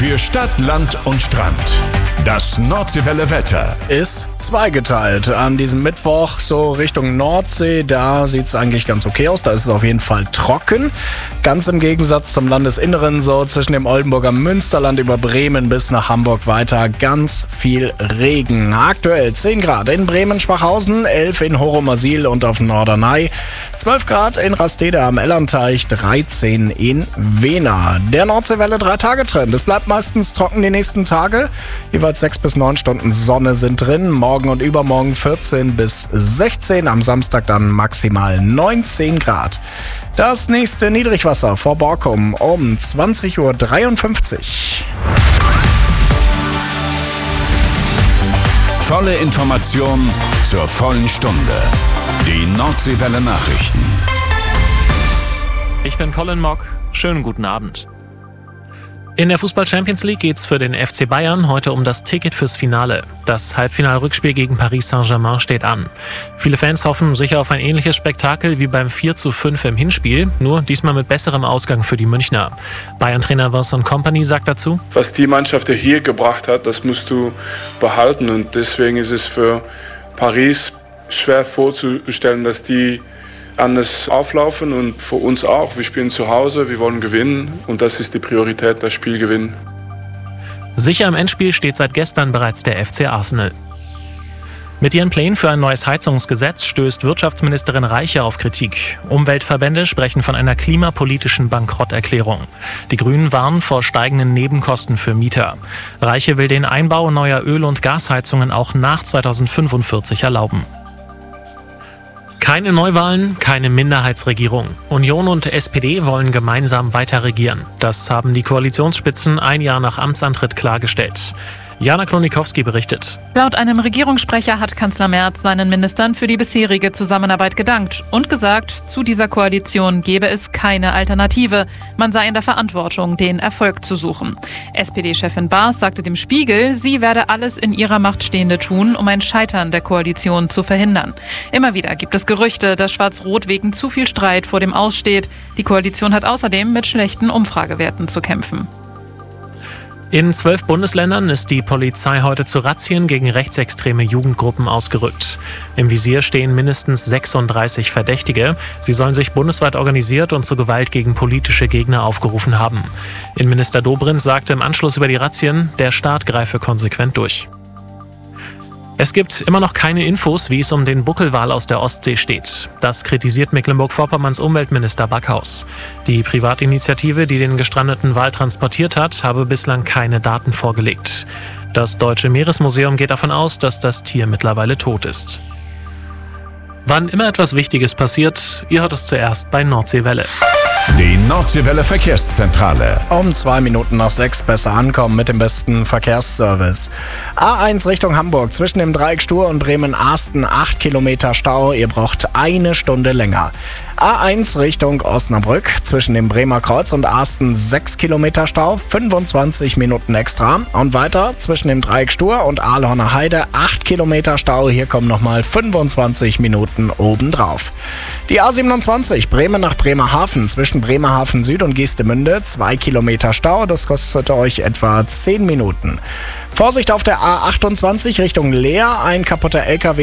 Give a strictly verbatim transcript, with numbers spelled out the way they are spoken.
Für Stadt, Land und Strand. Das Nordseewelle Wetter ist zweigeteilt. An diesem Mittwoch so Richtung Nordsee, da sieht es eigentlich ganz okay aus. Da ist es auf jeden Fall trocken. Ganz im Gegensatz zum Landesinneren, so zwischen dem Oldenburger Münsterland über Bremen bis nach Hamburg weiter, ganz viel Regen. Aktuell zehn Grad in Bremen-Schwachhausen, elf in Horumersiel und auf Norderney, zwölf Grad in Rastede am Ellerteich, dreizehn in Wena. Der Nordseewelle drei-Tage-Trend. Es bleibt meistens trocken die nächsten Tage. Jeweils sechs bis neun Stunden Sonne sind drin. Morgen und übermorgen vierzehn bis sechzehn. Am Samstag dann maximal neunzehn Grad. Das nächste Niedrigwasser vor Borkum um zwanzig Uhr dreiundfünfzig. Volle Information zur vollen Stunde. Die Nordseewelle Nachrichten. Ich bin Colin Mock. Schönen guten Abend. In der Fußball-Champions League geht's für den F C Bayern heute um das Ticket fürs Finale. Das Halbfinalrückspiel gegen Paris Saint-Germain steht an. Viele Fans hoffen sicher auf ein ähnliches Spektakel wie beim vier zu fünf im Hinspiel, nur diesmal mit besserem Ausgang für die Münchner. Bayern-Trainer Vincent Kompany sagt dazu: Was die Mannschaft hier gebracht hat, das musst du behalten, und deswegen ist es für Paris schwer vorzustellen, dass die anders auflaufen, und für uns auch. Wir spielen zu Hause, wir wollen gewinnen, und das ist die Priorität, das Spiel gewinnen. Sicher im Endspiel steht seit gestern bereits der F C Arsenal. Mit ihren Plänen für ein neues Heizungsgesetz stößt Wirtschaftsministerin Reiche auf Kritik. Umweltverbände sprechen von einer klimapolitischen Bankrotterklärung. Die Grünen warnen vor steigenden Nebenkosten für Mieter. Reiche will den Einbau neuer Öl- und Gasheizungen auch nach zweitausendfünfundvierzig erlauben. Keine Neuwahlen, keine Minderheitsregierung. Union und S P D wollen gemeinsam weiter regieren. Das haben die Koalitionsspitzen ein Jahr nach Amtsantritt klargestellt. Jana Klonikowski berichtet. Laut einem Regierungssprecher hat Kanzler Merz seinen Ministern für die bisherige Zusammenarbeit gedankt und gesagt, zu dieser Koalition gebe es keine Alternative. Man sei in der Verantwortung, den Erfolg zu suchen. S P D-Chefin Baas sagte dem Spiegel, sie werde alles in ihrer Macht Stehende tun, um ein Scheitern der Koalition zu verhindern. Immer wieder gibt es Gerüchte, dass Schwarz-Rot wegen zu viel Streit vor dem Aus steht. Die Koalition hat außerdem mit schlechten Umfragewerten zu kämpfen. In zwölf Bundesländern ist die Polizei heute zu Razzien gegen rechtsextreme Jugendgruppen ausgerückt. Im Visier stehen mindestens sechsunddreißig Verdächtige. Sie sollen sich bundesweit organisiert und zur Gewalt gegen politische Gegner aufgerufen haben. Innenminister Dobrindt sagte im Anschluss über die Razzien, der Staat greife konsequent durch. Es gibt immer noch keine Infos, wie es um den Buckelwal aus der Ostsee steht. Das kritisiert Mecklenburg-Vorpommerns Umweltminister Backhaus. Die Privatinitiative, die den gestrandeten Wal transportiert hat, habe bislang keine Daten vorgelegt. Das Deutsche Meeresmuseum geht davon aus, dass das Tier mittlerweile tot ist. Wann immer etwas Wichtiges passiert, ihr hört es zuerst bei Nordseewelle. Die Nordseewelle Verkehrszentrale. Um zwei Minuten nach sechs besser ankommen mit dem besten Verkehrsservice. A eins Richtung Hamburg zwischen dem Dreieck Stur und Bremen-Arsten acht Kilometer Stau. Ihr braucht eine Stunde länger. A eins Richtung Osnabrück zwischen dem Bremer Kreuz und Arsten sechs Kilometer Stau, fünfundzwanzig Minuten extra. Und weiter zwischen dem Dreieck Stur und Aalhorner Heide acht Kilometer Stau. Hier kommen nochmal fünfundzwanzig Minuten obendrauf. Die A siebenundzwanzig Bremen nach Bremerhaven zwischen Bremerhaven Süd und Geestemünde zwei Kilometer Stau. Das kostet euch etwa zehn Minuten. Vorsicht auf der A achtundzwanzig Richtung Leer. Ein kaputter L K W